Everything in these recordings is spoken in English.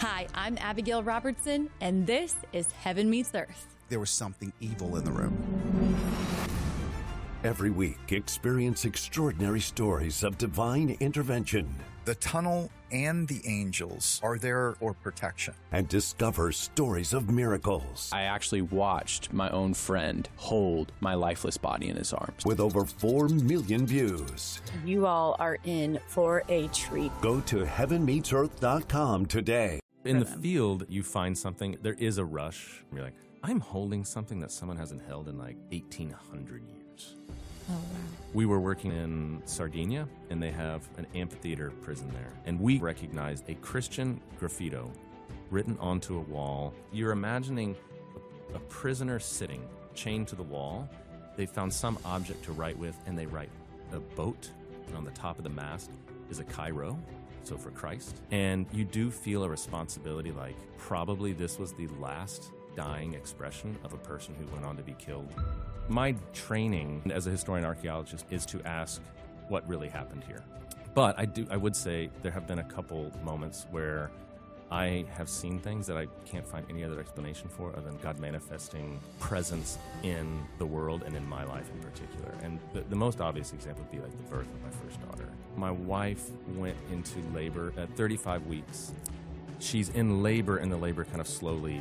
Hi, I'm Abigail Robertson, and this is Heaven Meets Earth. There was something evil in the room. Every week, experience extraordinary stories of divine intervention. The tunnel and the angels are there for protection. And discover stories of miracles. I actually watched my own friend hold my lifeless body in his arms. With over 4 million views. You all are in for a treat. Go to heavenmeetsearth.com today. In the field, you find something, there is a rush. You're like, I'm holding something that someone hasn't held in like 1,800 years. Oh, wow. We were working in Sardinia, and they have an amphitheater prison there. And we recognized a Christian graffito written onto a wall. You're imagining a prisoner sitting, chained to the wall. They found some object to write with, and they write a boat, and on the top of the mast is a Cairo, so for Christ. And you do feel a responsibility, like probably this was the last dying expression of a person who went on to be killed. My training as a historian archaeologist is to ask what really happened here. But I would say there have been a couple moments where I have seen things that I can't find any other explanation for other than God manifesting presence in the world and in my life in particular. And the most obvious example would be like the birth of my first daughter. My wife went into labor at 35 weeks. She's in labor, and the labor kind of slowly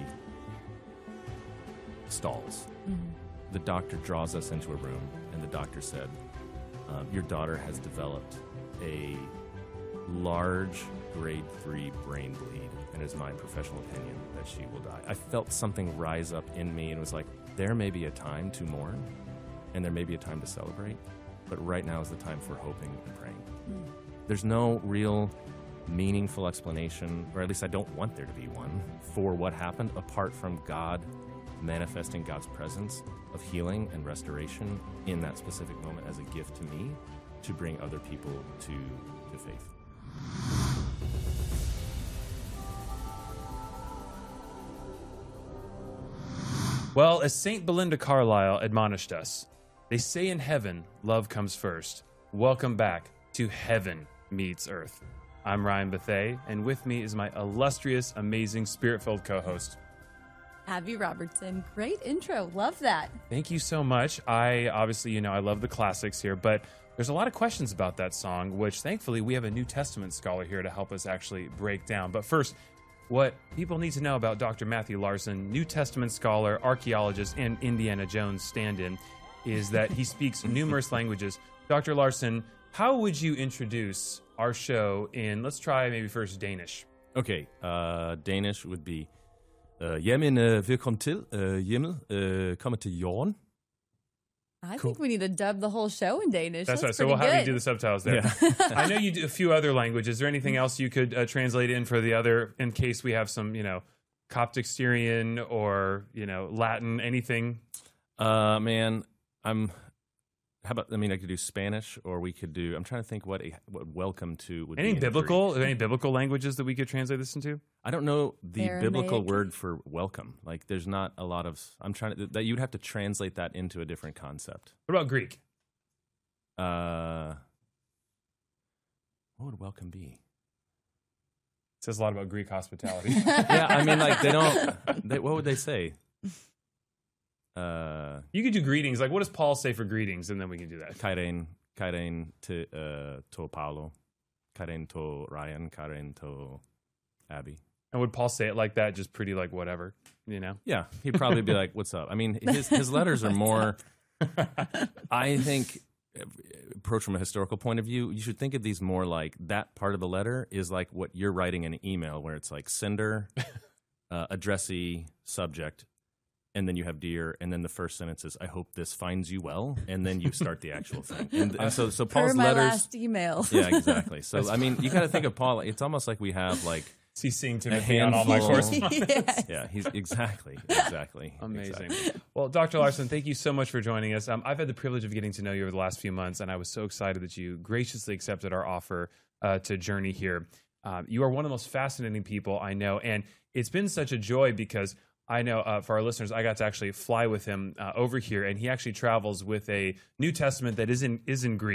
stalls. Mm-hmm. The doctor draws us into a room, and the doctor said, your daughter has developed a large grade 3 brain bleed, and it is my professional opinion that she will die. I felt something rise up in me, and it was like, there may be a time to mourn, and there may be a time to celebrate, but right now is the time for hoping and praying. Mm. There's no real meaningful explanation, or at least I don't want there to be one, for what happened apart from God manifesting God's presence of healing and restoration in that specific moment as a gift to me to bring other people to faith. Well, as St. Belinda Carlisle admonished us, they say in heaven, love comes first. Welcome back to Heaven Meets Earth. I'm Ryan Bethay, and with me is my illustrious, amazing, spirit-filled co-host, Abby Robertson. Great intro. Love that. Thank you so much. I obviously, I love the classics here, but there's a lot of questions about that song, which thankfully we have a New Testament scholar here to help us actually break down. But first, what people need to know about Dr. Matthew Larson, New Testament scholar, archaeologist, and Indiana Jones stand-in, is that he speaks numerous languages. Dr. Larson, how would you introduce our show in, let's try maybe first Danish. Okay, Danish would be, jamen, velkommen til. Himmel kommer til jorden. I think we need to dub the whole show in Danish. That's right. So we'll have you do the subtitles there. Yeah. I know you do a few other languages. Is there anything else you could translate in for the other, in case we have some, Coptic Syrian or, Latin, anything? Man, I could do Spanish, or we could do, I'm trying to think what welcome to would be. Any biblical languages that we could translate this into? I don't know the Aramaic. Biblical word for welcome. Like, there's not a lot of, that you'd have to translate that into a different concept. What about Greek? What would welcome be? It says a lot about Greek hospitality. Yeah, what would they say? You could do greetings. Like, what does Paul say for greetings? And then we can do that. Kairein to Paulo. Kairein to Ryan. Kairein to Abby. And would Paul say it like that, just pretty like whatever, Yeah, he'd probably be like, what's up? I mean, his letters are more, I think, approach from a historical point of view, you should think of these more like that part of the letter is like what you're writing in an email, where it's like sender, addressee, subject, and then you have dear, and then the first sentence is, I hope this finds you well, and then you start the actual thing. And so Paul's my letters... last email. Yeah, exactly. So, you got to think of Paul, it's almost like we have, like... He's seeing Timothy on all my correspondence. Yes. Yeah, he's exactly. Amazing. Exactly. Well, Dr. Larson, thank you so much for joining us. I've had the privilege of getting to know you over the last few months, and I was so excited that you graciously accepted our offer to journey here. You are one of the most fascinating people I know, and it's been such a joy because I know for our listeners, I got to actually fly with him over here, and he actually travels with a New Testament that is in Greek.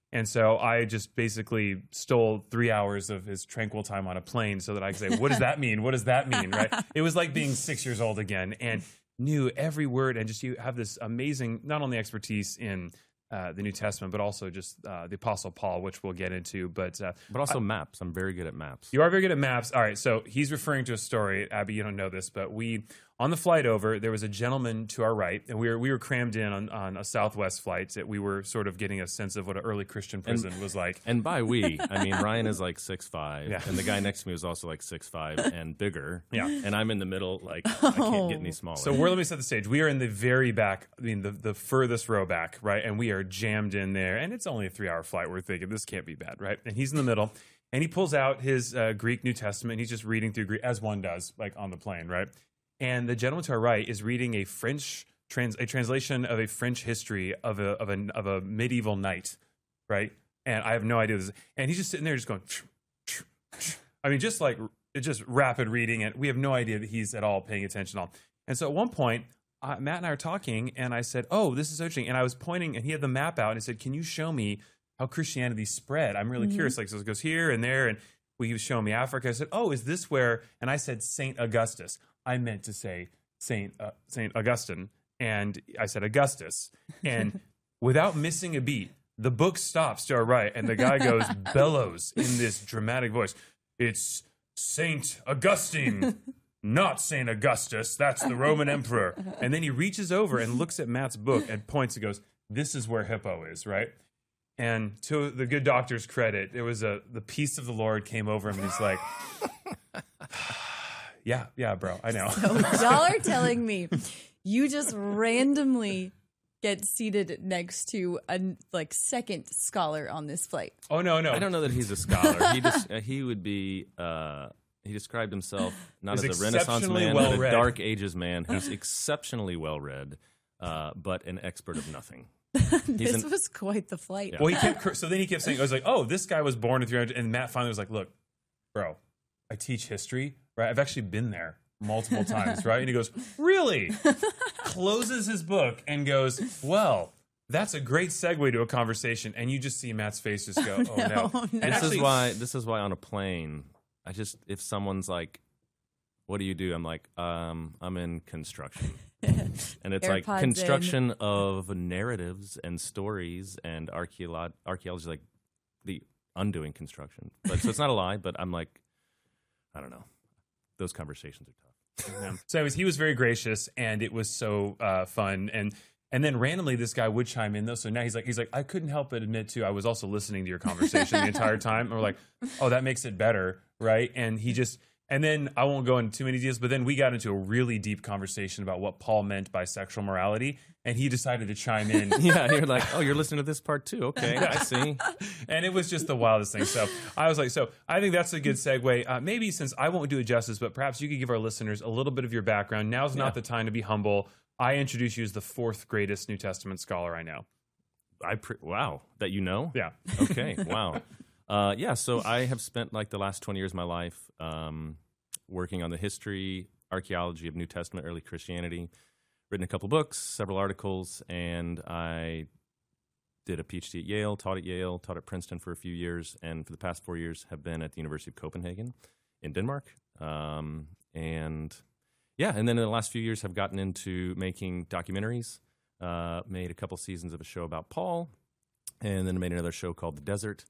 And so I just basically stole 3 hours of his tranquil time on a plane so that I could say, what does that mean? What does that mean? Right? It was like being 6 years old again and knew every word. And just you have this amazing, not only expertise in the New Testament, but also just the Apostle Paul, which we'll get into. But also maps. I'm very good at maps. You are very good at maps. All right, so he's referring to a story. Abby, you don't know this, but on the flight over, there was a gentleman to our right, and we were crammed in on a Southwest flight. We were sort of getting a sense of what an early Christian prison was like. And by we, I mean Ryan is like 6'5", Yeah. and the guy next to me was also like 6'5" and bigger. Yeah. And I'm in the middle, like I can't get any smaller. So let me set the stage. We are in the very back, I mean the furthest row back, right? And we are jammed in there, and it's only a 3-hour flight. We're thinking this can't be bad, right? And he's in the middle, and he pulls out his Greek New Testament. And he's just reading through Greek, as one does, like on the plane, right? And the gentleman to our right is reading a translation of a French history of a medieval knight, right? And I have no idea this. And he's just sitting there, just going. I mean, just like it's just rapid reading, and we have no idea that he's at all paying attention at all. And so at one point, Matt and I are talking, and I said, "Oh, this is so interesting." And I was pointing, and he had the map out, and he said, "Can you show me how Christianity spread? I'm really curious." Like, so it goes here and there, and he was showing me Africa. I said, "Oh, is this where?" And I said, "Saint Augustus." I meant to say Saint Augustine, and I said Augustus. And without missing a beat, the book stops to our right, and the guy goes bellows in this dramatic voice. "It's Saint Augustine, not Saint Augustus. That's the Roman emperor." And then he reaches over and looks at Matt's book and points and goes, "This is where Hippo is, right?" And to the good doctor's credit, it was the peace of the Lord came over him, and he's like, Yeah, bro, I know. So y'all are telling me you just randomly get seated next to a second scholar on this flight. Oh no! I don't know that he's a scholar. He would be. He described himself not He's as a Renaissance man, but well-read. a Dark Ages man. He's exceptionally well read, but an expert of nothing. This was quite the flight. Well, then he kept saying, "I was like, oh, this guy was born in 300," and Matt finally was like, "Look, bro, I teach history, right? I've actually been there multiple times, right?" And he goes, "Really?" Closes his book and goes, "Well, that's a great segue to a conversation." And you just see Matt's face just go, "Oh no!" And This is why on a plane, if someone's like, "What do you do?" I'm like, I'm in construction. And it's like AirPods construction of narratives and stories and archaeology, like the undoing construction. But so it's not a lie, but I'm like, I don't know. Those conversations are tough. Yeah. So anyways, he was very gracious, and it was so fun. And then randomly, this guy would chime in though. So now he's like, I couldn't help but admit too, I was also listening to your conversation the entire time. And we're like, oh, that makes it better, right? And then I won't go into too many details, but then we got into a really deep conversation about what Paul meant by sexual morality, and he decided to chime in. Yeah, you're like, oh, you're listening to this part too. Okay, I see. And it was just the wildest thing. So I was like, so I think that's a good segue. Maybe since I won't do it justice, but perhaps you could give our listeners a little bit of your background. Now's not the time to be humble. I introduce you as the fourth greatest New Testament scholar I know. Wow, that you know? Yeah. Okay, wow. So I have spent like the last 20 years of my life working on the history, archaeology of New Testament, early Christianity, written a couple books, several articles, and I did a PhD at Yale, taught at Princeton for a few years, and for the past 4 years have been at the University of Copenhagen in Denmark. And then in the last few years have gotten into making documentaries, made a couple seasons of a show about Paul, and then made another show called The Desert.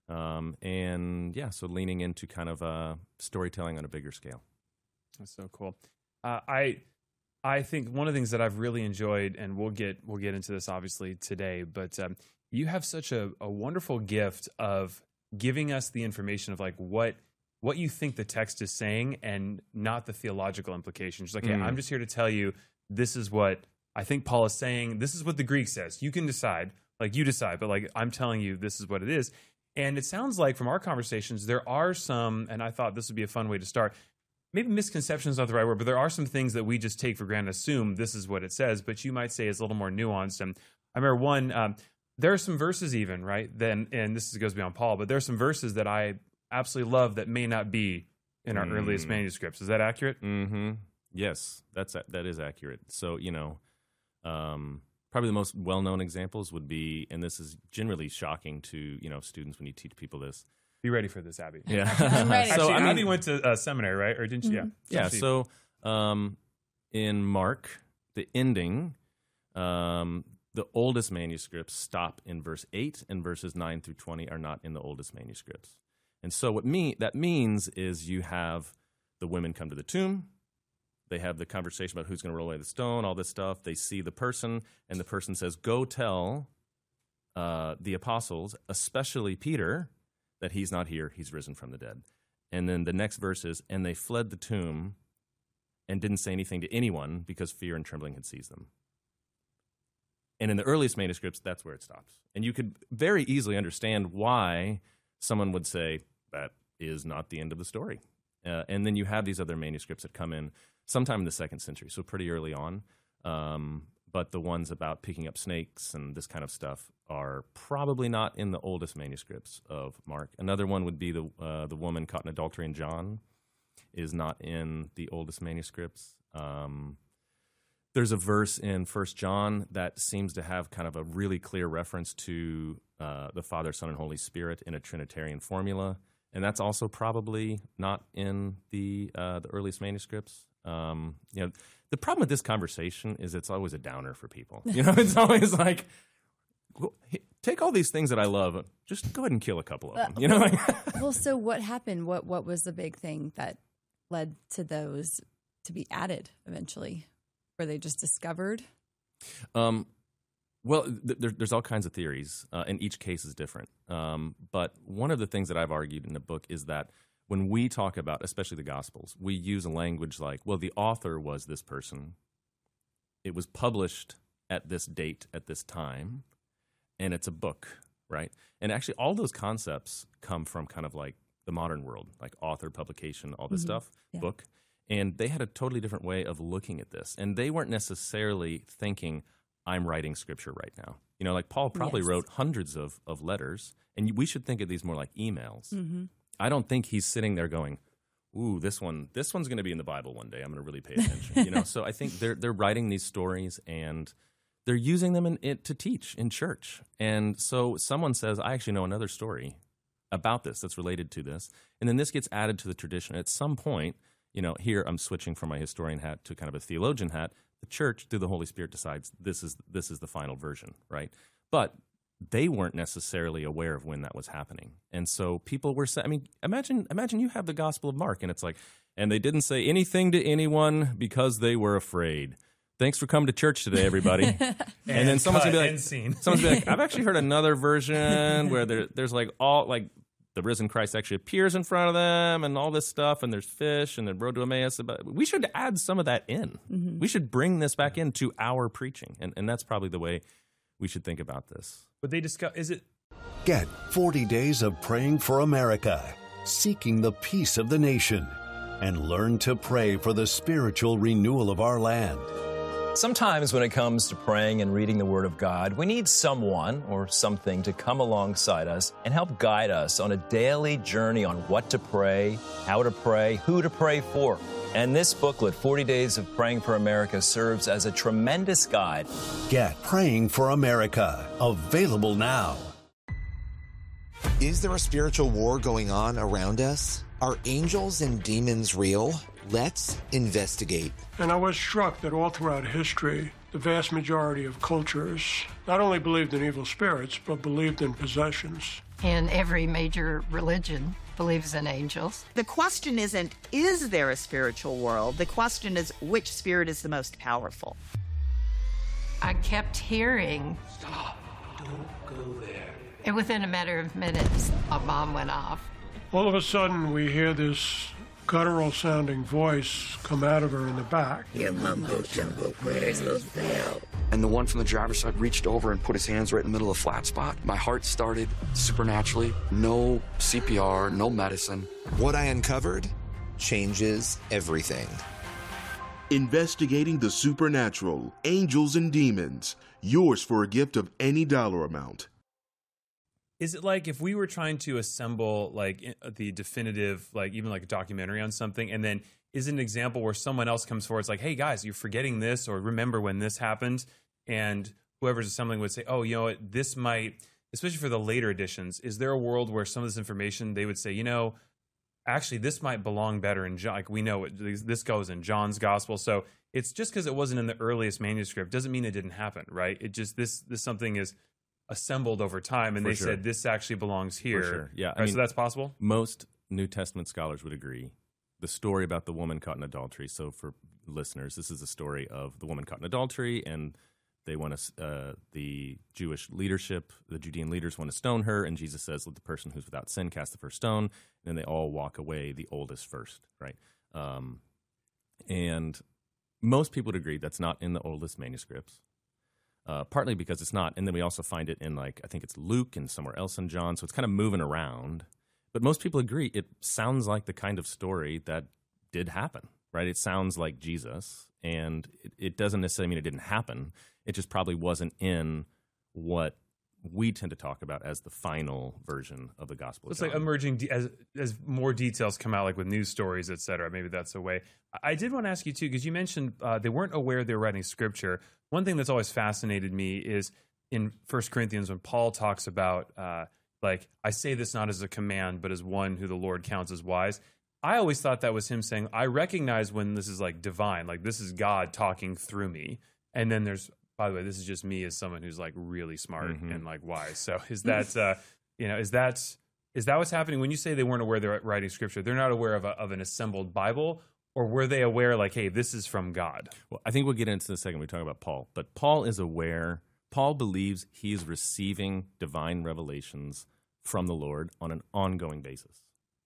So leaning into kind of storytelling on a bigger scale. That's so cool. I think one of the things that I've really enjoyed, and we'll get into this obviously today, but you have such a wonderful gift of giving us the information of like what you think the text is saying and not the theological implications. Like, hey, I'm just here to tell you this is what I think Paul is saying. This is what the Greek says. You can decide, like you decide, but like I'm telling you this is what it is. And it sounds like from our conversations, there are some, and I thought this would be a fun way to start, maybe misconception is not the right word, but there are some things that we just take for granted, assume this is what it says, but you might say it's a little more nuanced. And I remember one, there are some verses even, right? And this goes beyond Paul, but there are some verses that I absolutely love that may not be in our earliest manuscripts. Is that accurate? Mm-hmm. Yes, that is accurate. So, Probably the most well-known examples would be, and this is generally shocking to students when you teach people this. Be ready for this, Abby. Yeah. I'm ready. Actually, So, I mean- Abby went to seminary, right? Or didn't she? Yeah. Yeah. She- So in Mark, the ending, the oldest manuscripts stop in verse 8, and verses 9 through 20 are not in the oldest manuscripts. And so that means is you have the women come to the tomb. They have the conversation about who's going to roll away the stone, all this stuff. They see the person, and the person says, "Go tell the apostles, especially Peter, that he's not here, he's risen from the dead." And then the next verse is, "And they fled the tomb and didn't say anything to anyone because fear and trembling had seized them." And in the earliest manuscripts, that's where it stops. And you could very easily understand why someone would say, that is not the end of the story. And then you have these other manuscripts that come in sometime in the 2nd century, so pretty early on. But the ones about picking up snakes and this kind of stuff are probably not in the oldest manuscripts of Mark. Another one would be the woman caught in adultery in John is not in the oldest manuscripts. There's a verse in 1 John that seems to have kind of a really clear reference to the Father, Son, and Holy Spirit in a Trinitarian formula, and that's also probably not in the earliest manuscripts. The problem with this conversation is it's always a downer for people. It's always like, well, take all these things that I love, just go ahead and kill a couple of them. Well, so what happened? What was the big thing that led to those to be added eventually? Were they just discovered? Well, there's all kinds of theories, and each case is different. But one of the things that I've argued in the book is that when we talk about, especially the Gospels, we use a language like, well, the author was this person. It was published at this date, at this time, and it's a book, right? And actually, all those concepts come from kind of like the modern world, like author, publication, all this stuff, book. And they had a totally different way of looking at this. And they weren't necessarily thinking, I'm writing scripture right now. Like Paul probably wrote hundreds of letters, and we should think of these more like emails. Mm-hmm. I don't think he's sitting there going, ooh, this one's going to be in the Bible one day. I'm going to really pay attention. So I think they're writing these stories, and they're using them to teach in church. And so someone says, I actually know another story about this that's related to this. And then this gets added to the tradition. At some point, here I'm switching from my historian hat to kind of a theologian hat. The church, through the Holy Spirit, decides this is the final version, right? But they weren't necessarily aware of when that was happening. And so people were saying, imagine you have the Gospel of Mark, and it's like, and they didn't say anything to anyone because they were afraid. Thanks for coming to church today, everybody. and then someone's going to be like, I've actually heard another version where there's like all, like, the risen Christ actually appears in front of them and all this stuff, and there's fish and the road to Emmaus. We should add some of that in. Mm-hmm. We should bring this back into our preaching, and that's probably the way we should think about this. But they discuss, is it? Get 40 Days of Praying for America, seeking the peace of the nation, and learn to pray for the spiritual renewal of our land. Sometimes when it comes to praying and reading the Word of God, we need someone or something to come alongside us and help guide us on a daily journey on what to pray, how to pray, who to pray for. And this booklet, 40 Days of Praying for America, serves as a tremendous guide. Get Praying for America, available now. Is there a spiritual war going on around us? Are angels and demons real? Let's investigate. And I was struck that all throughout history, the vast majority of cultures not only believed in evil spirits, but believed in possessions. And every major religion believes in angels. The question isn't, is there a spiritual world? The question is, which spirit is the most powerful? I kept hearing, "Stop, don't go there." And within a matter of minutes, a bomb went off. All of a sudden, we hear this guttural-sounding voice come out of her in the back. Your mumbo-jumbo prayers will fail. And the one from the driver's side reached over and put his hands right in the middle of the flat spot. My heart started supernaturally. No CPR, no medicine. What I uncovered changes everything. Investigating the supernatural, angels and demons. Yours for a gift of any dollar amount. Is it like if we were trying to assemble like the definitive, like even like a documentary on something, and then is it an example where someone else comes forward, it's like, hey guys, you're forgetting this, or remember when this happened, and whoever's assembling would say, oh, you know what, this might, especially for the later editions, is there a world where some of this information they would say, you know, actually this might belong better in John, like we know this goes in John's gospel. So it's just because it wasn't in the earliest manuscript doesn't mean it didn't happen, right? It just, this something is assembled over time, and they said this actually belongs here. For sure. Yeah, right, so that's possible? Most New Testament scholars would agree. The story about the woman caught in adultery, so for listeners, this is a story of the woman caught in adultery, and they want to, the Jewish leadership, the Judean leaders want to stone her, and Jesus says, let the person who's without sin cast the first stone, and then they all walk away, the oldest first, right? And most people would agree that's not in the oldest manuscripts, partly because it's not, and then we also find it in, like, I think it's Luke and somewhere else in John, so it's kind of moving around. But most people agree it sounds like the kind of story that did happen, right? It sounds like Jesus, and it doesn't necessarily mean it didn't happen. It just probably wasn't in what we tend to talk about as the final version of the Gospel of John. It's like emerging as more details come out, like with news stories, et cetera. Maybe that's the way. I did want to ask you, too, because you mentioned they weren't aware they were writing Scripture. One thing that's always fascinated me is in 1 Corinthians when Paul talks about like, I say this not as a command, but as one who the Lord counts as wise. I always thought that was him saying, I recognize when this is like divine, like this is God talking through me. And then there's, by the way, this is just me as someone who's like really smart and like wise. So is that, you know, is that what's happening when you say they weren't aware they're writing Scripture? They're not aware of an assembled Bible, or were they aware like, hey, this is from God? Well, I think we'll get into this in a second when we talk about Paul. But Paul is aware. Paul believes he is receiving divine revelations from the Lord on an ongoing basis.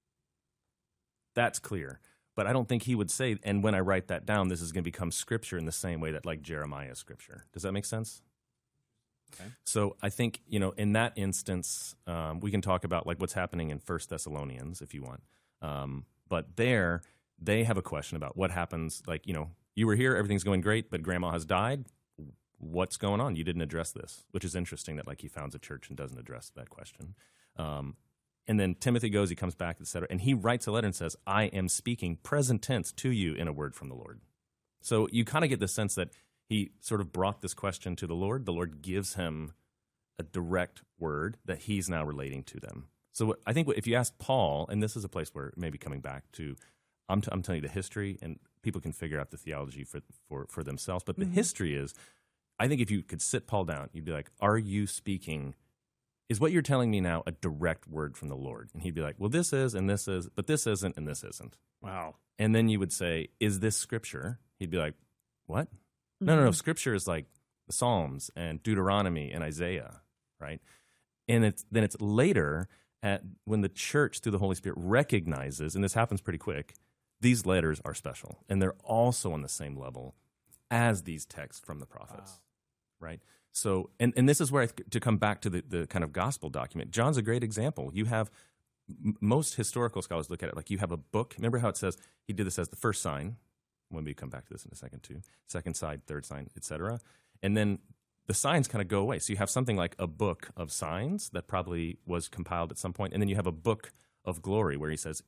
That's clear. But I don't think he would say, and when I write that down, this is going to become Scripture in the same way that like Jeremiah is Scripture. Does that make sense? Okay. So I think, you know, in that instance, we can talk about like what's happening in 1 Thessalonians if you want. But there, they have a question about what happens. Like, you know, you were here, everything's going great, but grandma has died. What's going on? You didn't address this, which is interesting that like he founds a church and doesn't address that question. And then Timothy goes, he comes back, etc., and he writes a letter and says, I am speaking present tense to you in a word from the Lord. So you kind of get the sense that he sort of brought this question to the Lord. The Lord gives him a direct word that he's now relating to them. So I think if you ask Paul, and this is a place where maybe coming back to, I'm telling you the history, and people can figure out the theology for themselves, but the history is, I think if you could sit Paul down, you'd be like, are you speaking, is what you're telling me now a direct word from the Lord? And he'd be like, well, this is, and this is, but this isn't, and this isn't. Wow. And then you would say, is this Scripture? He'd be like, what? No. Scripture is like the Psalms and Deuteronomy and Isaiah, right? And then it's later when the church, through the Holy Spirit, recognizes, and this happens pretty quick, these letters are special. And they're also on the same level as these texts from the prophets, right? So, and this is where, to come back to the kind of gospel document, John's a great example. You have, most historical scholars look at it like you have a book. Remember how it says he did this as the first sign? When we come back to this in a second too. Second sign, third sign, etc. And then the signs kind of go away. So you have something like a book of signs that probably was compiled at some point, and then you have a book of glory where he says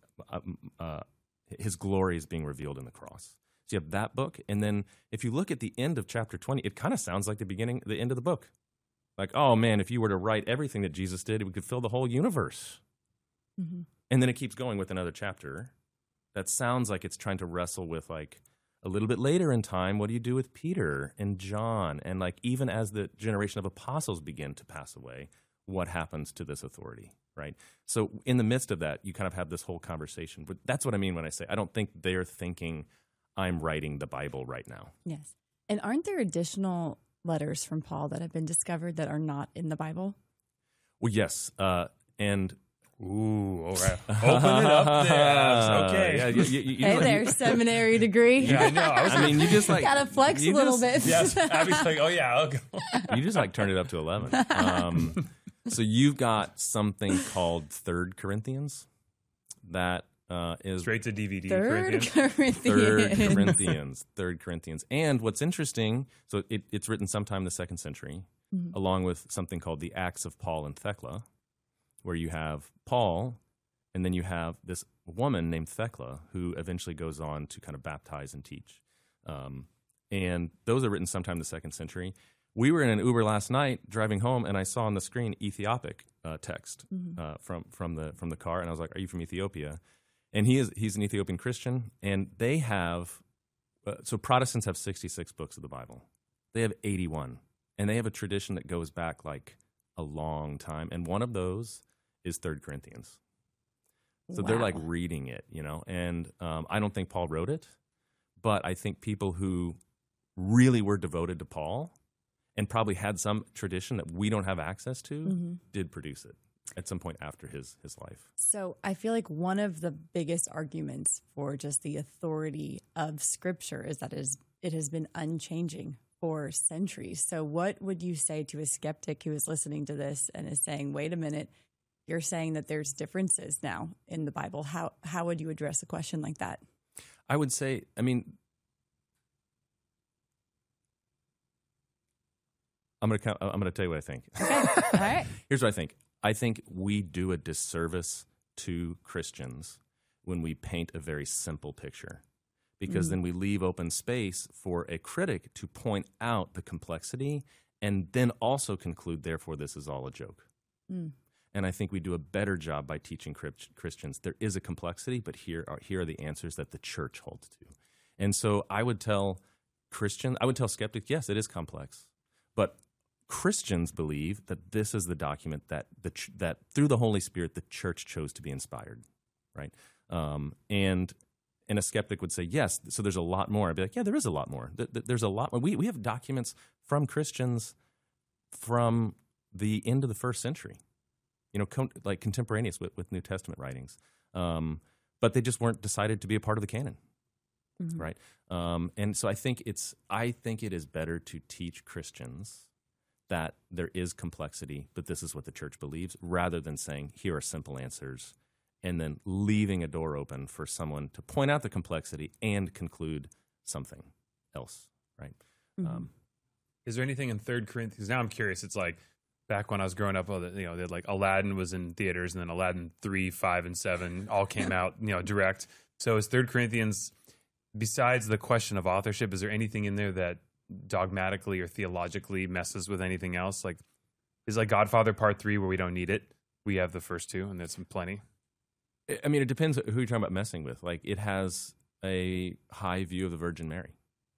his glory is being revealed in the cross. So you have that book, and then if you look at the end of chapter 20, it kind of sounds like the end of the book. Like, oh man, if you were to write everything that Jesus did, we could fill the whole universe. Mm-hmm. And then it keeps going with another chapter that sounds like it's trying to wrestle with, like, a little bit later in time, what do you do with Peter and John? And like, even as the generation of apostles begin to pass away, what happens to this authority, right? So in the midst of that, you kind of have this whole conversation. But that's what I mean when I say, I don't think they're thinking, I'm writing the Bible right now. Yes. And aren't there additional letters from Paul that have been discovered that are not in the Bible? Well, yes. And ooh, all right. Open it up there. Okay. Yeah, you hey there, seminary degree. Yeah, I know. I mean, you just like gotta flex a little bit. Yes, Abby's like, oh yeah, I'll go. You just like turn it up to 11. So you've got something called 3 Corinthians that is straight to DVD. 3 Corinthians. And what's interesting, so it's written sometime in the 2nd century, along with something called the Acts of Paul and Thecla, where you have Paul, and then you have this woman named Thecla, who eventually goes on to kind of baptize and teach. And those are written sometime in the 2nd century. We were in an Uber last night driving home, and I saw on the screen Ethiopic text from the car, and I was like, "Are you from Ethiopia?" And he's an Ethiopian Christian, and they have so Protestants have 66 books of the Bible. They have 81, and they have a tradition that goes back like a long time, and one of those is 3 Corinthians. So they're like reading it, and I don't think Paul wrote it, but I think people who really were devoted to Paul and probably had some tradition that we don't have access to did produce it at some point after his life. So I feel like one of the biggest arguments for just the authority of Scripture is that it has been unchanging for centuries. So what would you say to a skeptic who is listening to this and is saying, wait a minute, you're saying that there's differences now in the Bible. How would you address a question like that? I would say, I'm going to tell you what I think. Okay. All right. Here's what I think. I think we do a disservice to Christians when we paint a very simple picture, because then we leave open space for a critic to point out the complexity and then also conclude, therefore, this is all a joke. And I think we do a better job by teaching Christians there is a complexity, but here are the answers that the church holds to. And so I would tell skeptics, yes, it is complex, but Christians believe that this is the document that that through the Holy Spirit the church chose to be inspired, right? And a skeptic would say, yes, so there's a lot more. I'd be like, yeah, there is a lot more. There's a lot more. We have documents from Christians from the end of the first century, like contemporaneous with New Testament writings. But they just weren't decided to be a part of the canon, right? And so I think it is better to teach Christians that there is complexity, but this is what the church believes, rather than saying, here are simple answers, and then leaving a door open for someone to point out the complexity and conclude something else, right? Is there anything in 3 Corinthians? Now I'm curious. It's like back when I was growing up, they'd like Aladdin was in theaters, and then Aladdin 3, 5, and 7 all came out, direct. So is 3 Corinthians, besides the question of authorship, is there anything in there that dogmatically or theologically messes with anything else? Like, is like Godfather Part 3 where we don't need it? We have the first 2, and there's plenty. I mean, it depends who you're talking about messing with. Like, it has a high view of the Virgin Mary.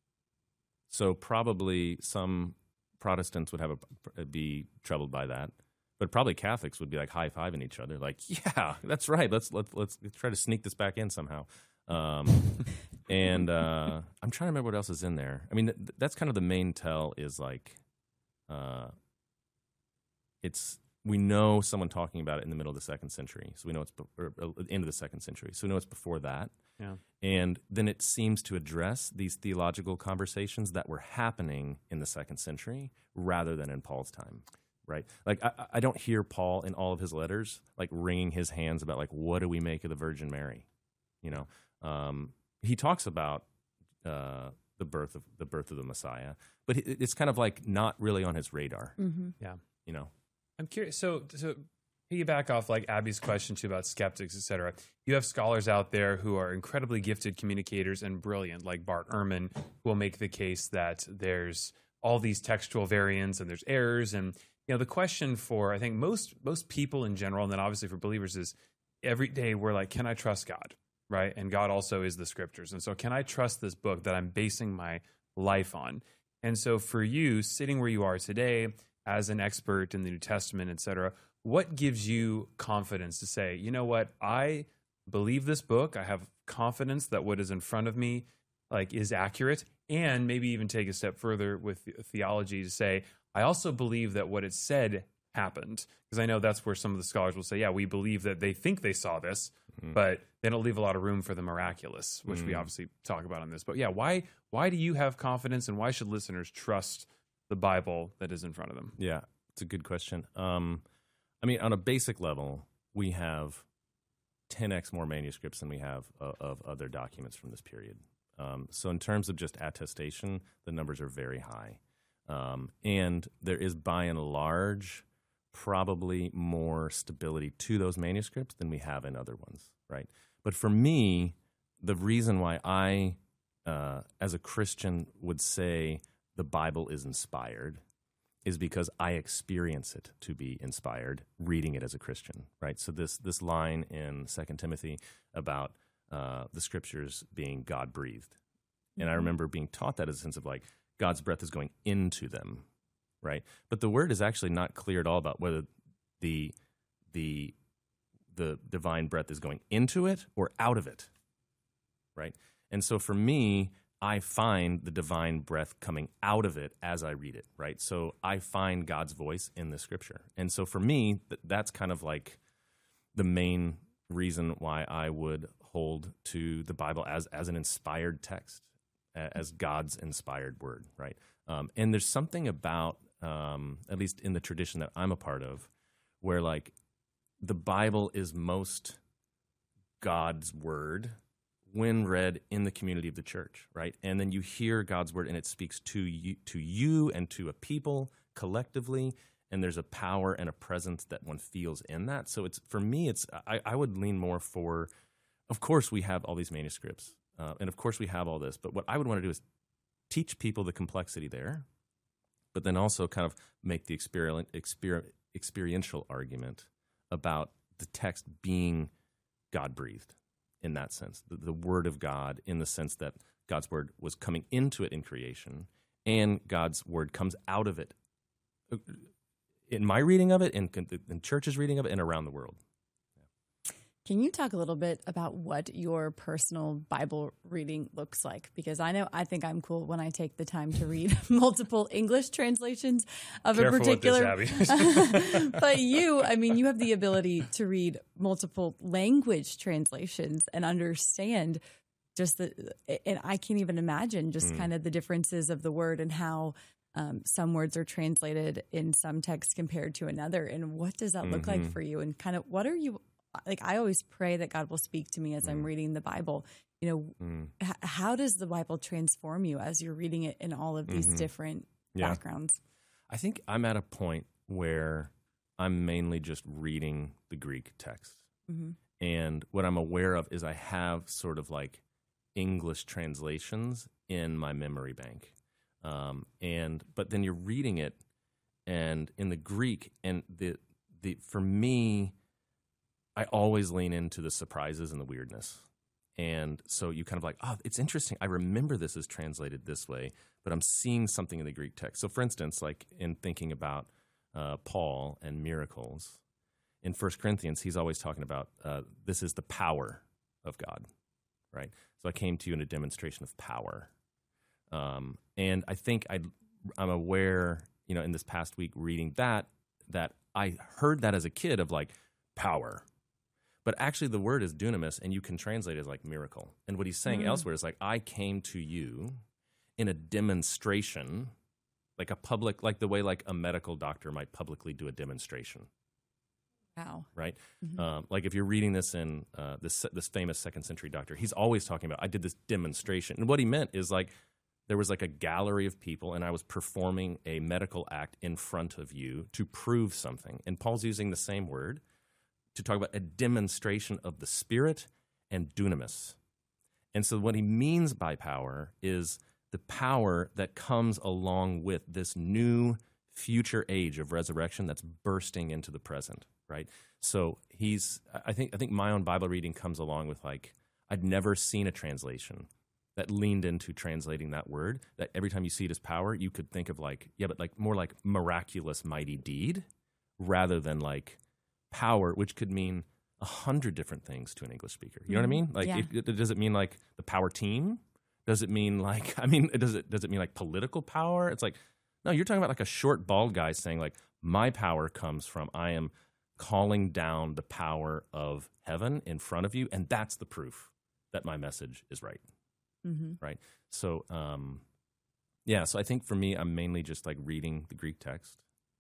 So probably some Protestants would be troubled by that, but probably Catholics would be like high-fiving each other, like, yeah, that's right. Let's try to sneak this back in somehow. And I'm trying to remember what else is in there. I mean, that's kind of the main tell is like, we know someone talking about it in the middle of the 2nd century. So we know it's end of the 2nd century. So we know it's before that. Yeah. And then it seems to address these theological conversations that were happening in the 2nd century rather than in Paul's time, right? Like, I don't hear Paul in all of his letters, like, wringing his hands about, like, what do we make of the Virgin Mary? He talks about the birth of the Messiah, but it's kind of like not really on his radar. Yeah. I'm curious. So piggyback off like Abby's question too about skeptics, et cetera. You have scholars out there who are incredibly gifted communicators and brilliant, like Bart Ehrman, who will make the case that there's all these textual variants and there's errors. And the question for I think most people in general, and then obviously for believers, is every day we're like, can I trust God? Right? And God also is the scriptures. And so can I trust this book that I'm basing my life on? And so for you, sitting where you are today as an expert in the New Testament, et cetera, what gives you confidence to say, you know what, I believe this book, I have confidence that what is in front of me like is accurate, and maybe even take a step further with theology to say, I also believe that what it said happened. Because I know that's where some of the scholars will say, yeah, we believe that they think they saw this, but they don't leave a lot of room for the miraculous, which we obviously talk about on this. But yeah, why do you have confidence, and why should listeners trust the Bible that is in front of them? Yeah, it's a good question. I mean, on a basic level, we have 10x more manuscripts than we have of other documents from this period. So in terms of just attestation, the numbers are very high. And there is, by and large, probably more stability to those manuscripts than we have in other ones, right? But for me, the reason why I, as a Christian, would say the Bible is inspired is because I experience it to be inspired, reading it as a Christian, right? So this line in 2 Timothy about the scriptures being God-breathed. And I remember being taught that as a sense of like God's breath is going into them, right? But the word is actually not clear at all about whether the divine breath is going into it or out of it, right? And so for me, I find the divine breath coming out of it as I read it, right? So I find God's voice in the scripture. And so for me, that's kind of like the main reason why I would hold to the Bible as an inspired text, as God's inspired word, right? And there's something about, at least in the tradition that I'm a part of, where like the Bible is most God's word when read in the community of the church, right? And then you hear God's word and it speaks to you and to a people collectively, and there's a power and a presence that one feels in that. So it's, for me, I would lean more for, of course we have all these manuscripts, and of course we have all this, but what I would want to do is teach people the complexity there, but then also kind of make the experiential argument about the text being God-breathed. In that sense, the word of God, in the sense that God's word was coming into it in creation, and God's word comes out of it in my reading of it, in church's reading of it, and around the world. Can you talk a little bit about what your personal Bible reading looks like? Because I think I'm cool when I take the time to read multiple English translations of a particular. With this, Abby. But you have the ability to read multiple language translations and understand and I can't even imagine just kind of the differences of the word and how some words are translated in some texts compared to another. And what does that look like for you? And kind of what are you, like, I always pray that God will speak to me as I'm reading the Bible. How does the Bible transform you as you're reading it in all of these different backgrounds? I think I'm at a point where I'm mainly just reading the Greek text. And what I'm aware of is I have sort of like English translations in my memory bank. But then you're reading it and in the Greek, and for me, I always lean into the surprises and the weirdness. And so you kind of like, oh, it's interesting. I remember this is translated this way, but I'm seeing something in the Greek text. So for instance, like in thinking about Paul and miracles, in 1 Corinthians, he's always talking about this is the power of God, right? So I came to you in a demonstration of power. And I think I'm aware, in this past week reading that I heard that as a kid of like power. But actually the word is dunamis, and you can translate it as like miracle. And what he's saying elsewhere is like, I came to you in a demonstration, like a public, like the way like a medical doctor might publicly do a demonstration. Wow. Right? Like if you're reading this in this famous 2nd century doctor, he's always talking about, I did this demonstration. And what he meant is like, there was like a gallery of people, and I was performing a medical act in front of you to prove something. And Paul's using the same word to talk about a demonstration of the Spirit and dunamis. And so what he means by power is the power that comes along with this new future age of resurrection that's bursting into the present, right? So I think my own Bible reading comes along with like, I'd never seen a translation that leaned into translating that word, that every time you see it as power, you could think of like, but like more like miraculous mighty deed rather than like power, which could mean 100 different things to an English speaker. You know what I mean? Like, does it mean like the power team? Does it mean like, does it mean like political power? It's like, no, you're talking about like a short, bald guy saying like, my power comes from, I am calling down the power of heaven in front of you, and that's the proof that my message is right. Right? So, so I think for me, I'm mainly just like reading the Greek text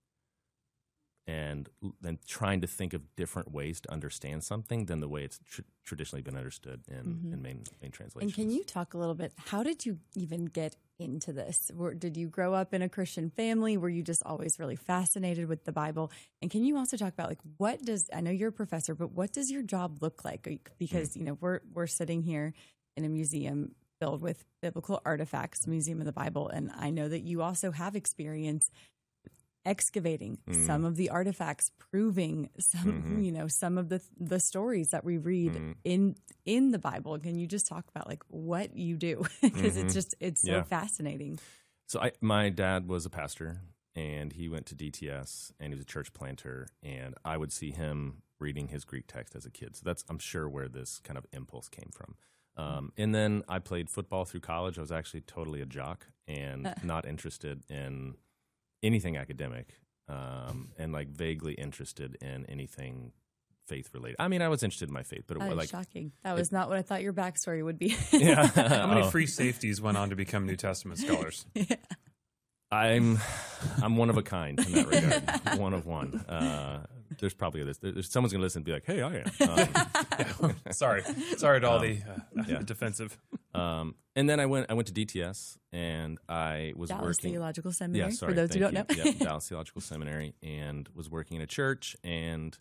and then trying to think of different ways to understand something than the way it's traditionally been understood in main translations. And can you talk a little bit, how did you even get into this? Did you grow up in a Christian family? Were you just always really fascinated with the Bible? And can you also talk about like, I know you're a professor, but what does your job look like? Because, we're sitting here in a museum filled with biblical artifacts, Museum of the Bible, and I know that you also have experience excavating some of the artifacts, proving some, some of the stories that we read in the Bible. Can you just talk about like what you do? Because it's so fascinating. So my dad was a pastor, and he went to DTS, and he was a church planter, and I would see him reading his Greek text as a kid. So that's, I'm sure, where this kind of impulse came from. And then I played football through college. I was actually totally a jock and not interested in anything academic, and like vaguely interested in anything faith related. I mean, I was interested in my faith, but it was like shocking. That was not what I thought your backstory would be. Yeah. How many free safeties went on to become New Testament scholars? Yeah. I'm one of a kind in that regard. One of one. There's probably others. There's someone's gonna listen and be like, "Hey, I am." Sorry to all the defensive. And then I went to DTS, and I was Dallas working Theological Seminary. Yeah, sorry, for those who don't know. Yeah, Dallas Theological Seminary, and was working in a church, and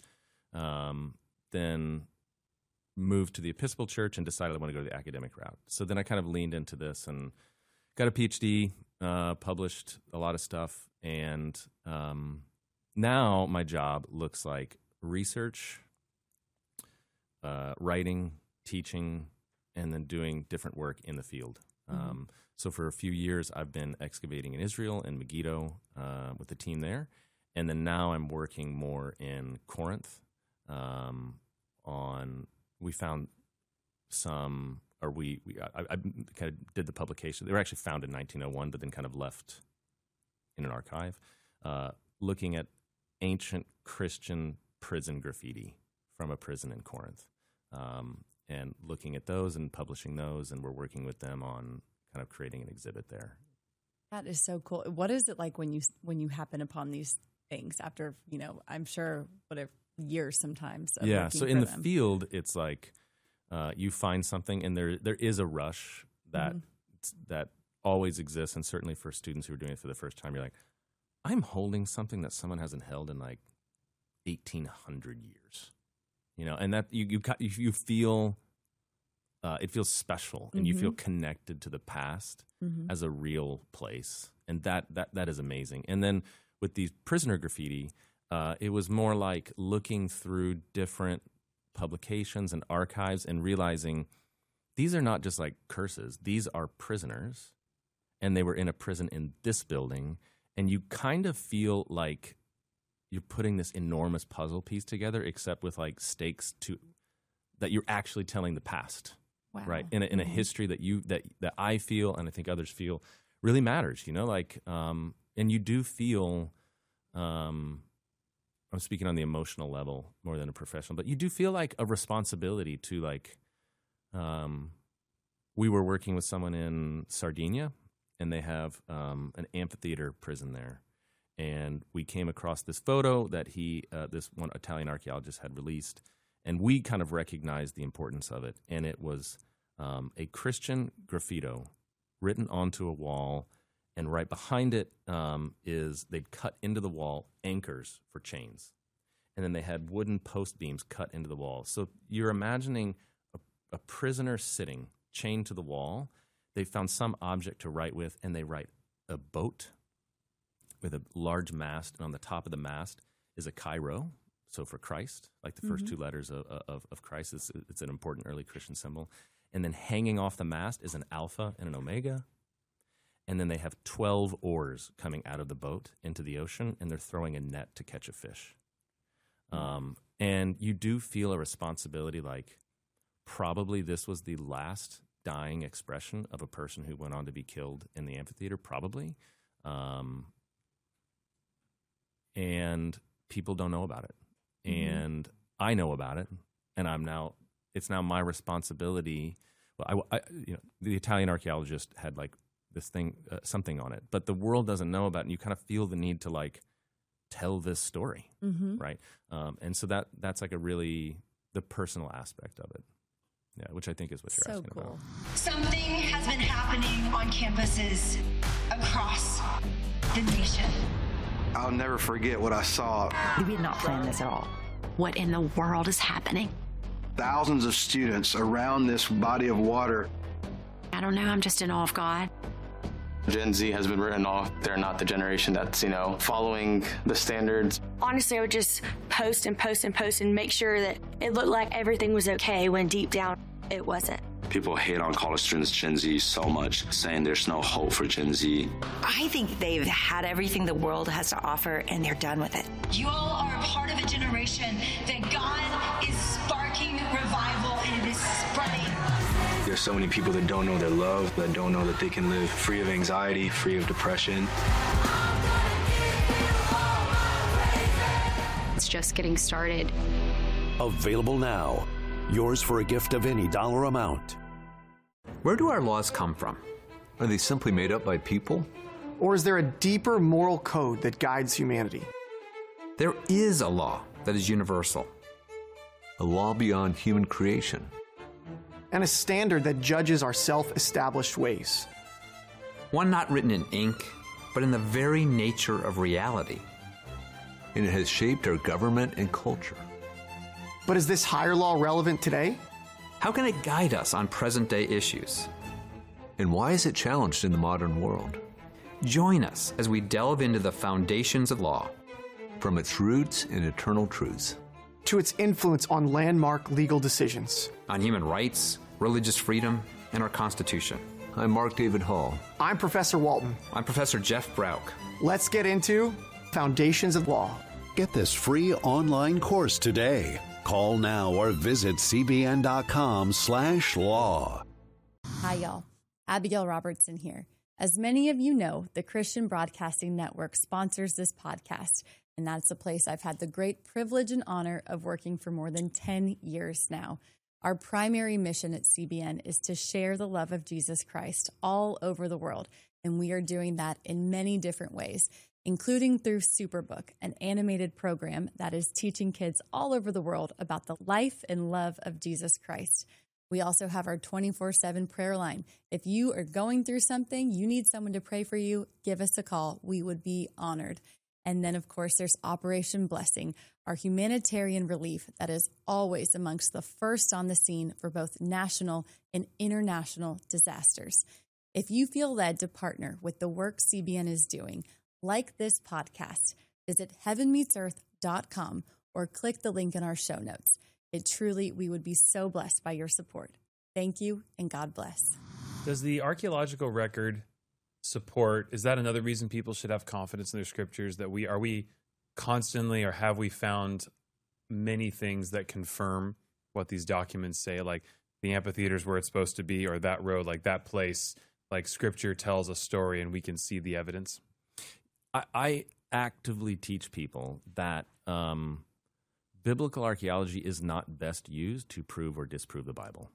then moved to the Episcopal Church and decided I want to go the academic route. So then I kind of leaned into this and got a PhD, published a lot of stuff, and now my job looks like research, writing, teaching, and then doing different work in the field. So for a few years, I've been excavating in Israel and Megiddo with the team there, and then now I'm working more in Corinth. We found some, or I kind of did the publication. They were actually found in 1901, but then kind of left in an archive, looking at ancient Christian prison graffiti from a prison in Corinth, and looking at those and publishing those, and we're working with them on kind of creating an exhibit there. That is so cool. What is it like when you happen upon these things after, I'm sure whatever years sometimes of yeah, looking so in the them. field, it's like you find something, and there is a rush that always exists, and certainly for students who are doing it for the first time, you're like, I'm holding something that someone hasn't held in like 1,800 years, and that you feel it feels special, and you feel connected to the past as a real place, and that is amazing. And then with these prisoner graffiti, it was more like looking through different publications and archives and realizing these are not just like curses. These are prisoners, and they were in a prison in this building, and you kind of feel like you're putting this enormous puzzle piece together, except with like stakes that you're actually telling the past, right? In a history that I feel, and I think others feel, really matters. And you do feel. I'm speaking on the emotional level more than a professional, but you do feel like a responsibility to like. We were working with someone in Sardinia, and they have an amphitheater prison there, and we came across this photo that this one Italian archaeologist had released, and we kind of recognized the importance of it, and it was a Christian graffito written onto a wall. And right behind it is they'd cut into the wall anchors for chains. And then they had wooden post beams cut into the wall. So you're imagining a prisoner sitting chained to the wall. They found some object to write with, and they write a boat with a large mast. And on the top of the mast is a Chi-Rho, so for Christ, like the first two letters of Christ. It's an important early Christian symbol. And then hanging off the mast is an Alpha and an Omega. And then they have 12 oars coming out of the boat into the ocean, and they're throwing a net to catch a fish. And you do feel a responsibility, like probably this was the last dying expression of a person who went on to be killed in the amphitheater, probably. And people don't know about it. And I know about it, and it's now my responsibility. Well, the Italian archaeologist had like this thing, something on it, but the world doesn't know about it, and you kind of feel the need to like tell this story, right? And so that's like the personal aspect of it, which I think is what you're asking about. Something has been happening on campuses across the nation. I'll never forget what I saw. We did not plan this at all. What in the world is happening? Thousands of students around this body of water. I don't know, I'm just in awe of God. Gen Z has been written off. They're not the generation that's, following the standards. Honestly, I would just post and post and post and make sure that it looked like everything was okay when deep down it wasn't. People hate on college students, Gen Z, so much, saying there's no hope for Gen Z. I think they've had everything the world has to offer, and they're done with it. You all are a part of a generation that God is sparking revival, and it is spreading. There's so many people that don't know their love, that don't know that they can live free of anxiety, free of depression. It's just getting started. Available now. Yours for a gift of any dollar amount. Where do our laws come from? Are they simply made up by people? Or is there a deeper moral code that guides humanity? There is a law that is universal. A law beyond human creation. And a standard that judges our self-established ways. One not written in ink, but in the very nature of reality. And it has shaped our government and culture. But is this higher law relevant today? How can it guide us on present-day issues? And why is it challenged in the modern world? Join us as we delve into the foundations of law. From its roots and eternal truths. To its influence on landmark legal decisions. On human rights, religious freedom, and our Constitution. I'm Mark David Hall. I'm Professor Walton. I'm Professor Jeff Brauch. Let's get into Foundations of Law. Get this free online course today. Call now or visit cbn.com/law. Hi, y'all. Abigail Robertson here. As many of you know, the Christian Broadcasting Network sponsors this podcast, and that's a place I've had the great privilege and honor of working for more than 10 years now. Our primary mission at CBN is to share the love of Jesus Christ all over the world, and we are doing that in many different ways, including through Superbook, an animated program that is teaching kids all over the world about the life and love of Jesus Christ. We also have our 24/7 prayer line. If you are going through something, you need someone to pray for you, give us a call. We would be honored. And then, of course, there's Operation Blessing, our humanitarian relief that is always amongst the first on the scene for both national and international disasters. If you feel led to partner with the work CBN is doing, like this podcast, visit heavenmeetsearth.com or click the link in our show notes. We would be so blessed by your support. Thank you, and God bless. Does the archaeological record support, is that another reason people should have confidence in their scriptures, that are we constantly, or have we found many things that confirm what these documents say, like the amphitheater's where it's supposed to be, or that road, like that place, like scripture tells a story and we can see the evidence? I actively teach people that biblical archaeology is not best used to prove or disprove the Bible.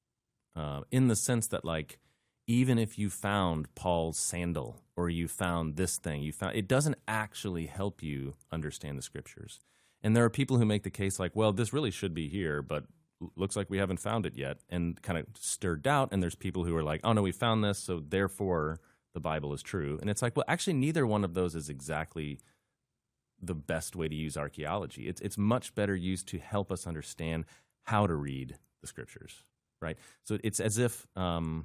In the sense that, like, even if you found Paul's sandal or you found this thing, it doesn't actually help you understand the scriptures. And there are people who make the case like, well, this really should be here, but looks like we haven't found it yet, and kind of stir doubt. And there's people who are like, oh no, we found this, so therefore the Bible is true. And it's like, well, actually, neither one of those is exactly the best way to use archaeology. It's much better used to help us understand how to read the scriptures, right? So it's as if the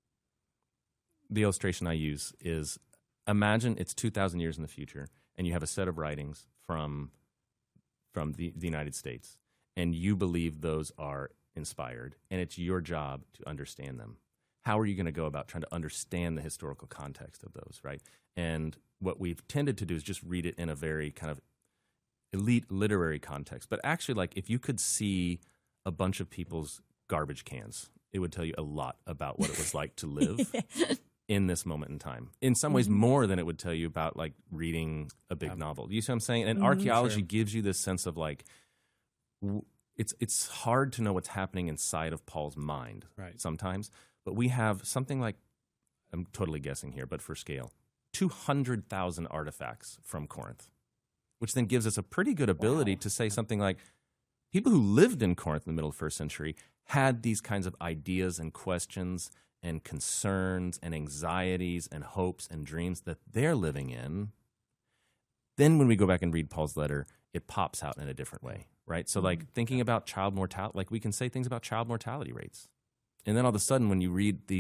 illustration I use is, imagine it's 2,000 years in the future, and you have a set of writings from the United States, and you believe those are inspired, and it's your job to understand them. How are you going to go about trying to understand the historical context of those, right? And what we've tended to do is just read it in a very kind of elite literary context. But actually, like, if you could see a bunch of people's garbage cans, it would tell you a lot about what it was like to live in this moment in time. In some ways, more than it would tell you about, like, reading a big novel. You see what I'm saying? And archaeology gives you this sense of, like, it's hard to know what's happening inside of Paul's mind sometimes. But we have something like, I'm totally guessing here, but for scale, 200,000 artifacts from Corinth, which then gives us a pretty good ability to say something like, people who lived in Corinth in the middle of the first century had these kinds of ideas and questions and concerns and anxieties and hopes and dreams that they're living in. Then when we go back and read Paul's letter, it pops out in a different way, right? So like thinking about child mortality, like we can say things about child mortality rates. And then all of a sudden, when you read these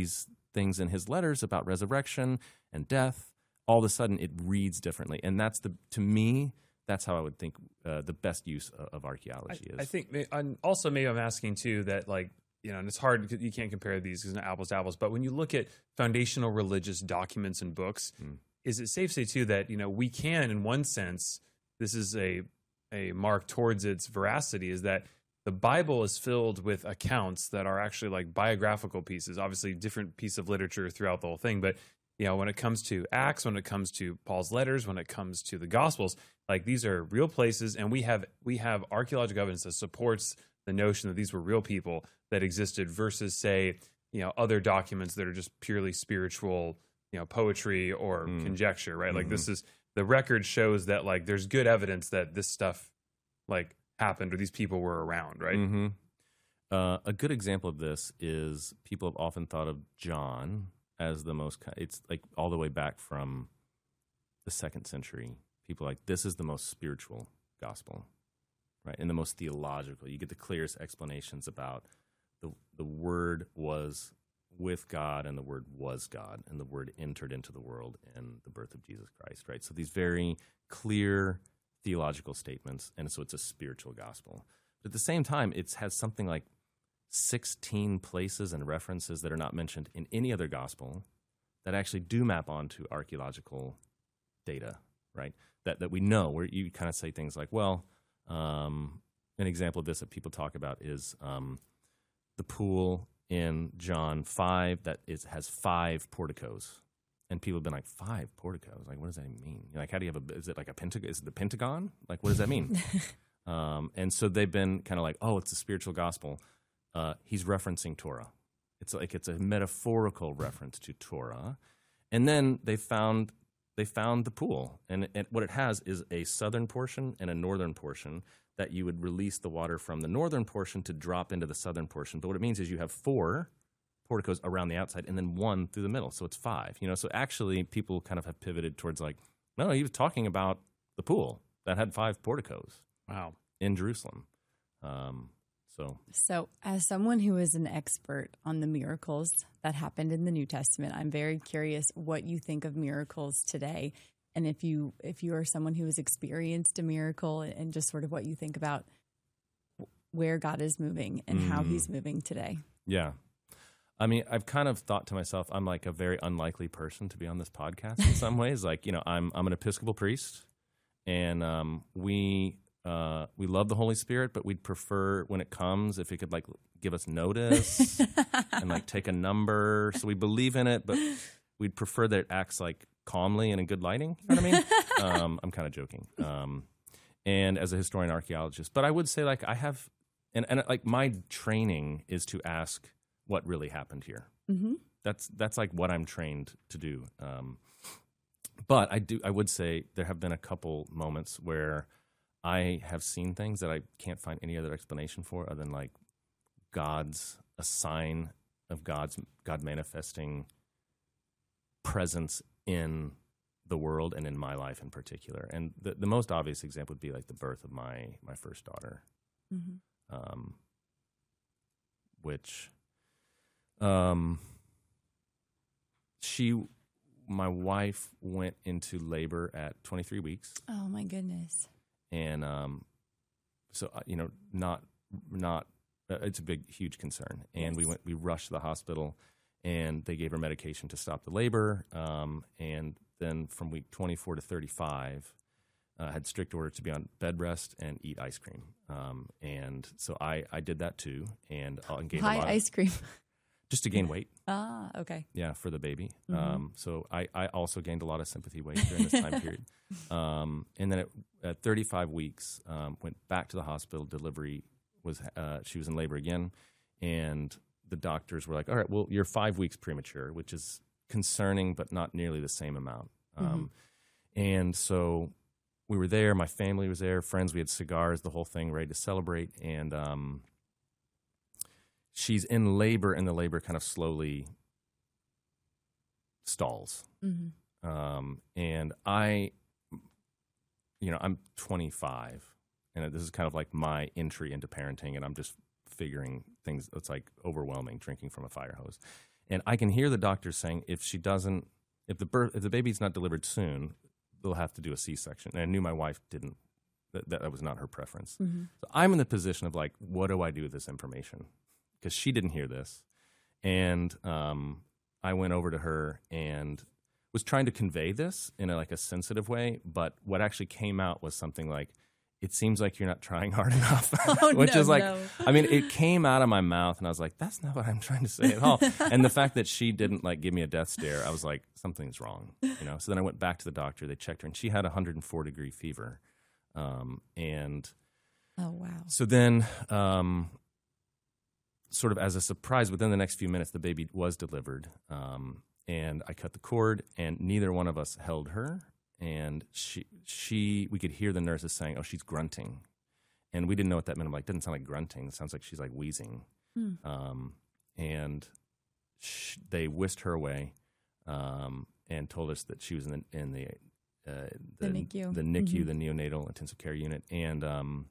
things in his letters about resurrection and death, all of a sudden it reads differently. And to me, that's how I would think the best use of archaeology is. I think, and also maybe I'm asking too that, like, you know, and it's hard because you can't compare these because it's not apples to apples, but when you look at foundational religious documents and books, is it safe to say too that, you know, we can, in one sense, this is a mark towards its veracity, is that the Bible is filled with accounts that are actually like biographical pieces, obviously different piece of literature throughout the whole thing, but you know, when it comes to Acts, when it comes to Paul's letters, when it comes to the Gospels, like these are real places, and we have archaeological evidence that supports the notion that these were real people that existed versus, say, you know, other documents that are just purely spiritual, you know, poetry or conjecture, right? Like this is, the record shows that like there's good evidence that this stuff like happened or these people were around, right? A good example of this is people have often thought of John as the most, it's like all the way back from the 2nd century. People are like, this is the most spiritual gospel, right? And the most theological. You get the clearest explanations about the Word was with God, and the Word was God, and the Word entered into the world in the birth of Jesus Christ, right? So these very clear theological statements, and so it's a spiritual gospel. But at the same time, it has something like 16 places and references that are not mentioned in any other gospel that actually do map onto archaeological data, right? That we know, where you kind of say things like, well, an example of this that people talk about is the pool in John 5 that has 5 porticos. And people have been like, 5 porticos? Like, what does that mean? Like, how do you have is it like a pentagon? Is it the Pentagon? Like, what does that mean? And so they've been kind of like, oh, it's a spiritual gospel. He's referencing Torah. It's like it's a metaphorical reference to Torah. And then they found the pool. And what it has is a southern portion and a northern portion that you would release the water from the northern portion to drop into the southern portion. But what it means is you have 4 porticos around the outside and then 1 through the middle. So it's 5. You know, so actually people kind of have pivoted towards like, no, he was talking about the pool that had 5 porticos. Wow. In Jerusalem. So as someone who is an expert on the miracles that happened in the New Testament, I'm very curious what you think of miracles today. And if you are someone who has experienced a miracle, and just sort of what you think about where God is moving and how he's moving today. Yeah. I mean, I've kind of thought to myself, I'm like a very unlikely person to be on this podcast in some ways. Like, you know, I'm an Episcopal priest, and we love the Holy Spirit, but we'd prefer when it comes, if it could like give us notice and like take a number. So we believe in it, but we'd prefer that it acts like calmly and in good lighting. You know what I mean? I'm kind of joking. And as a historian archaeologist, but I would say like I have, and like my training is to ask what really happened here. That's like what I'm trained to do. But I would say there have been a couple moments where I have seen things that I can't find any other explanation for other than like a sign of God manifesting presence in the world and in my life in particular. And the most obvious example would be like the birth of my first daughter, which my wife went into labor at 23 weeks. Oh my goodness. And so, you know, not it's a huge concern. And we rushed to the hospital, and they gave her medication to stop the labor. And then from week 24 to 35, had strict orders to be on bed rest and eat ice cream. And so I did that too. And gained Why ice cream? Just to gain weight. Ah, okay. Yeah, for the baby. So I also gained a lot of sympathy weight during this time period. And then at 35 weeks, went back to the hospital. Delivery she was in labor again. And the doctors were like, all right, well, you're 5 weeks premature, which is concerning, but not nearly the same amount. And so we were there. My family was there, friends. We had cigars, the whole thing, ready to celebrate. And she's in labor, and the labor kind of slowly stalls. And I'm 25, and this is kind of like my entry into parenting, and I'm just figuring things. It's like overwhelming, drinking from a fire hose. And I can hear the doctor saying if the baby's not delivered soon, they'll have to do a C-section. And I knew my wife didn't. That was not her preference. Mm-hmm. So I'm in the position of like, what do I do with this information? Because she didn't hear this. And I went over to her and was trying to convey this in a sensitive way. But what actually came out was something like, it seems like you're not trying hard enough, which is like, I mean, it came out of my mouth and I was like, that's not what I'm trying to say at all. And the fact that she didn't like give me a death stare, I was like, something's wrong, So then I went back to the doctor, they checked her and she had 104-degree fever. And oh, wow. So then, sort of as a surprise, within the next few minutes, the baby was delivered. And I cut the cord and neither one of us held her. And we could hear the nurses saying, oh, she's grunting. And we didn't know what that meant. I'm like, doesn't sound like grunting. It sounds like she's like wheezing. And they whisked her away and told us that she was in the NICU. The NICU, the neonatal intensive care unit. And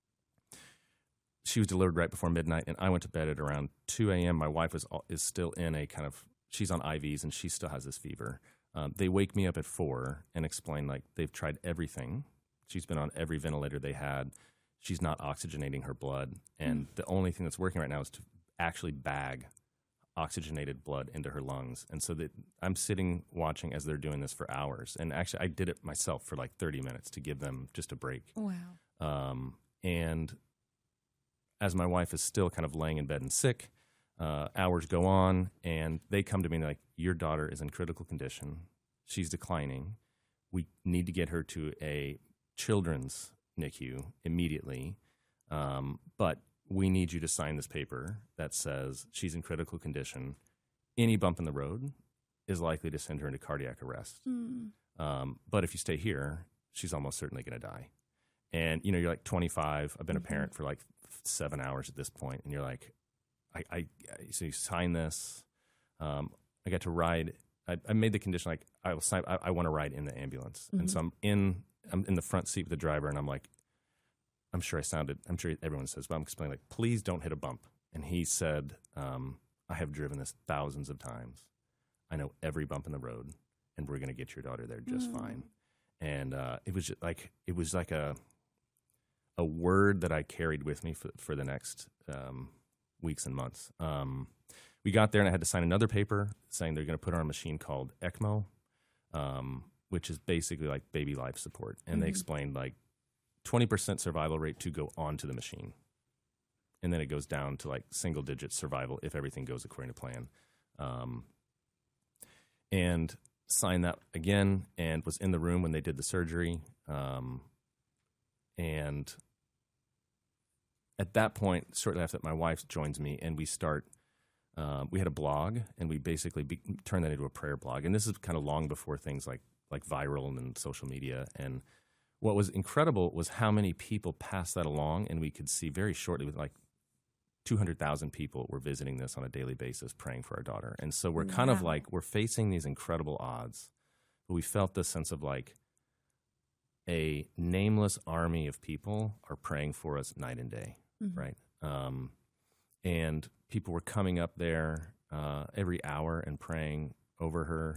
she was delivered right before midnight. And I went to bed at around 2 a.m. My wife is still in a kind of, she's on IVs and she still has this fever. They wake me up at 4 and explain like they've tried everything. She's been on every ventilator they had. She's not oxygenating her blood. And the only thing that's working right now is to actually bag oxygenated blood into her lungs. And so that I'm sitting watching as they're doing this for hours. And actually I did it myself for like 30 minutes to give them just a break. Wow. And as my wife is still kind of laying in bed and sick, hours go on, and they come to me and they're like, your daughter is in critical condition. She's declining. We need to get her to a children's NICU immediately, but we need you to sign this paper that says she's in critical condition. Any bump in the road is likely to send her into cardiac arrest. But if you stay here, she's almost certainly going to die. And, you're like 25. I've been a parent for like 7 hours at this point, and you're like, so you sign this. I got to ride. I made the condition like I will sign. I want to ride in the ambulance, and so I'm in the front seat with the driver, and I'm like, I'm sure everyone says, but I'm explaining like, please don't hit a bump. And he said, I have driven this thousands of times. I know every bump in the road, and we're going to get your daughter there just fine. And it was like a word that I carried with me for the next weeks and months. We got there and I had to sign another paper saying they're going to put her on a machine called ECMO, which is basically like baby life support. And they explained like 20% survival rate to go onto the machine. And then it goes down to like single digit survival if everything goes according to plan. And signed that again and was in the room when they did the surgery. And at that point, shortly after that, my wife joins me and we start, we had a blog and we basically turned that into a prayer blog. And this is kind of long before things like viral and social media. And what was incredible was how many people passed that along, and we could see very shortly with like 200,000 people were visiting this on a daily basis, praying for our daughter. And so we're kind of like, we're facing these incredible odds, but we felt this sense of like a nameless army of people are praying for us night and day, right? And people were coming up there every hour and praying over her.